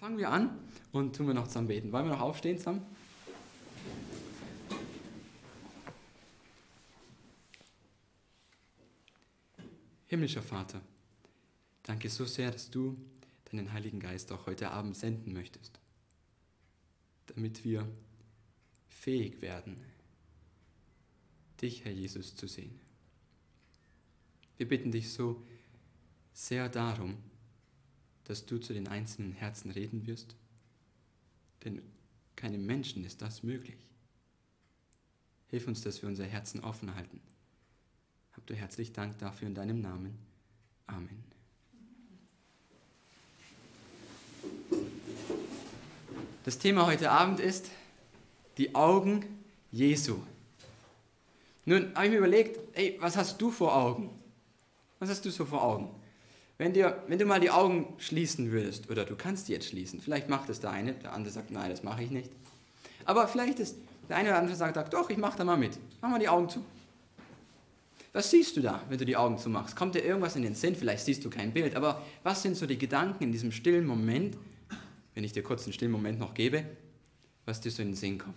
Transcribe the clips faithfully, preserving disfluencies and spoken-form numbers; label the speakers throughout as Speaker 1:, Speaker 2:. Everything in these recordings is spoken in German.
Speaker 1: Fangen wir an und tun wir noch zusammen beten. Wollen wir noch aufstehen zusammen? Himmlischer Vater, danke so sehr, dass du deinen Heiligen Geist auch heute Abend senden möchtest, damit wir fähig werden, dich, Herr Jesus, zu sehen. Wir bitten dich so sehr darum, dass du zu den einzelnen Herzen reden wirst, denn keinem Menschen ist das möglich. Hilf uns, dass wir unser Herzen offen halten. Hab du herzlich Dank dafür in deinem Namen. Amen. Das Thema heute Abend ist die Augen Jesu. Nun habe ich mir überlegt, ey, was hast du vor Augen? Was hast du so vor Augen? Wenn, dir, wenn du mal die Augen schließen würdest, oder du kannst die jetzt schließen, vielleicht macht es der eine, der andere sagt, nein, das mache ich nicht. Aber vielleicht ist der eine oder andere sagt, doch, ich mache da mal mit. Mach mal die Augen zu. Was siehst du da, wenn du die Augen zumachst? Kommt dir irgendwas in den Sinn? Vielleicht siehst du kein Bild, aber was sind so die Gedanken in diesem stillen Moment, wenn ich dir kurz einen stillen Moment noch gebe, was dir so in den Sinn kommt?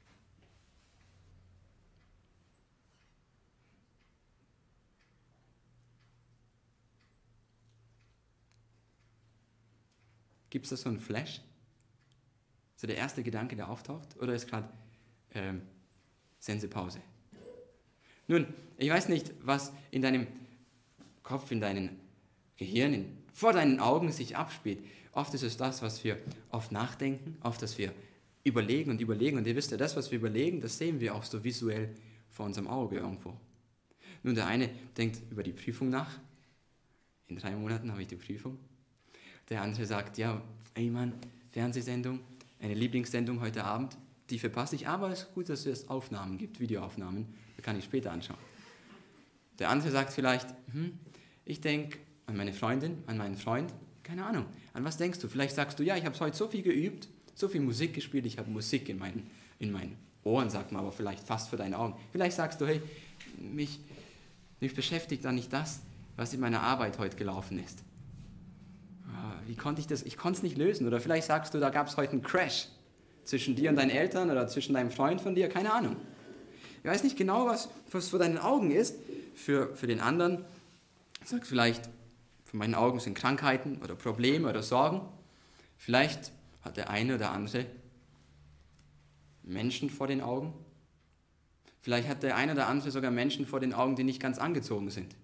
Speaker 1: Gibt es da so einen Flash? So der erste Gedanke, der auftaucht? Oder ist gerade ähm, Sensepause? Nun, ich weiß nicht, was in deinem Kopf, in deinem Gehirn, in, vor deinen Augen sich abspielt. Oft ist es das, was wir oft nachdenken, oft, dass wir überlegen und überlegen. Und ihr wisst ja, das, was wir überlegen, das sehen wir auch so visuell vor unserem Auge irgendwo. Nun, der eine denkt über die Prüfung nach. In drei Monaten habe ich die Prüfung. Der andere sagt, ja, ey Mann, Fernsehsendung, eine Lieblingssendung heute Abend, die verpasse ich, aber es ist gut, dass es Aufnahmen gibt, Videoaufnahmen, die kann ich später anschauen. Der andere sagt vielleicht, hm, ich denke an meine Freundin, an meinen Freund, keine Ahnung, an was denkst du? Vielleicht sagst du, ja, ich habe heute so viel geübt, so viel Musik gespielt, ich habe Musik in meinen, in meinen Ohren, sagt man, aber vielleicht fast für deine Augen. Vielleicht sagst du, hey, mich, mich beschäftigt da nicht das, was in meiner Arbeit heute gelaufen ist. Wie konnte ich das? Ich konnte es nicht lösen. Oder vielleicht sagst du, da gab es heute einen Crash zwischen dir und deinen Eltern oder zwischen deinem Freund von dir, keine Ahnung. Ich weiß nicht genau, was, was vor deinen Augen ist. Für, für den anderen sagt vielleicht, vor meinen Augen sind Krankheiten oder Probleme oder Sorgen. Vielleicht hat der eine oder andere Menschen vor den Augen. Vielleicht hat der eine oder andere sogar Menschen vor den Augen, die nicht ganz angezogen sind.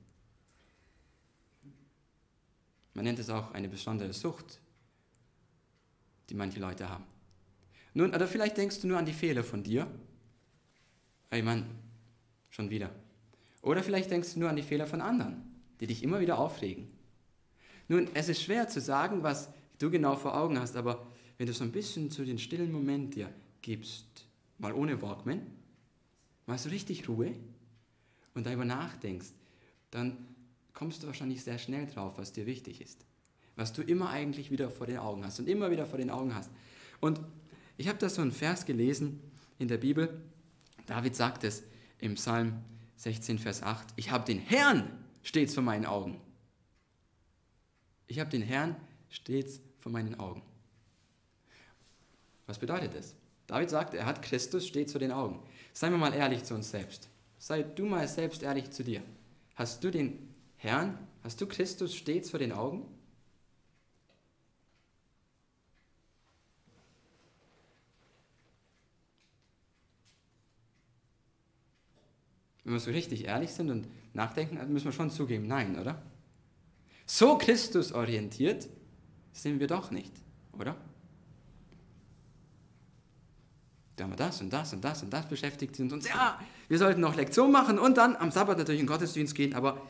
Speaker 1: Man nennt es auch eine besondere Sucht, die manche Leute haben. Nun, oder vielleicht denkst du nur an die Fehler von dir. Ey Mann, schon wieder. Oder vielleicht denkst du nur an die Fehler von anderen, die dich immer wieder aufregen. Nun, es ist schwer zu sagen, was du genau vor Augen hast, aber wenn du so ein bisschen zu den stillen Moment dir gibst, mal ohne Walkman, mal so richtig Ruhe und darüber nachdenkst, dann kommst du wahrscheinlich sehr schnell drauf, was dir wichtig ist. Was du immer eigentlich wieder vor den Augen hast und immer wieder vor den Augen hast. Und ich habe da so einen Vers gelesen in der Bibel. David sagt es im Psalm sechzehn, Vers acht. Ich habe den Herrn stets vor meinen Augen. Ich habe den Herrn stets vor meinen Augen. Was bedeutet das? David sagt, er hat Christus stets vor den Augen. Seien wir mal ehrlich zu uns selbst. Sei du mal selbst ehrlich zu dir. Hast du den Herrn, hast du Christus stets vor den Augen? Wenn wir so richtig ehrlich sind und nachdenken, müssen wir schon zugeben, nein, oder? So Christus orientiert sind wir doch nicht, oder? Da haben wir das und das und das und das beschäftigt sind uns. Ja, wir sollten noch Lektion machen und dann am Sabbat natürlich in den Gottesdienst gehen, aber